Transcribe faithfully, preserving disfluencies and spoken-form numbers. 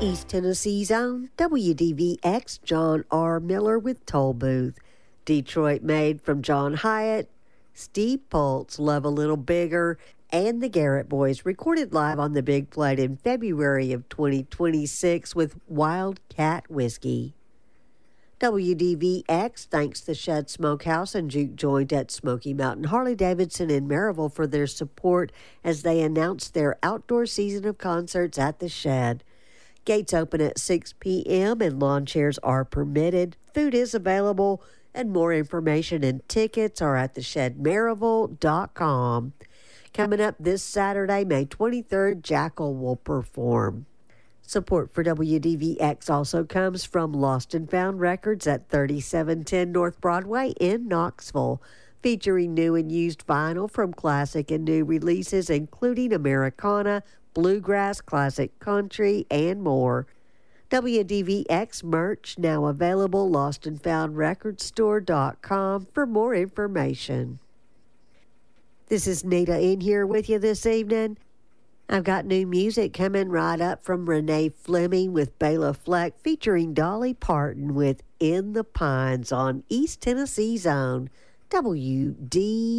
East Tennessee's own W D V X John R. Miller with Toll Booth. Detroit made from John Hyatt, Steve Poltz, Love a Little Bigger, and the Garrett Boys recorded live on the Big Plate in February of twenty twenty-six with Wildcat Whiskey. W D V X thanks the Shed Smokehouse and Juke Joint at Smoky Mountain Harley-Davidson in Maryville for their support as they announced their outdoor season of concerts at the Shed. Gates open at six p.m. and lawn chairs are permitted. Food is available, and more information and tickets are at the shed maryville dot com. Coming up this Saturday, May twenty-third, Jackal will perform. Support for W D V X also comes from Lost and Found Records at thirty-seven ten North Broadway in Knoxville, featuring new and used vinyl from classic and new releases, including Americana, bluegrass, classic country, and more. W D V X merch now available, lost and found record store dot com for more information. This is Nita in here with you this evening. I've got new music coming right up from Renee Fleming with Bela Fleck featuring Dolly Parton with In the Pines on East Tennessee's own W D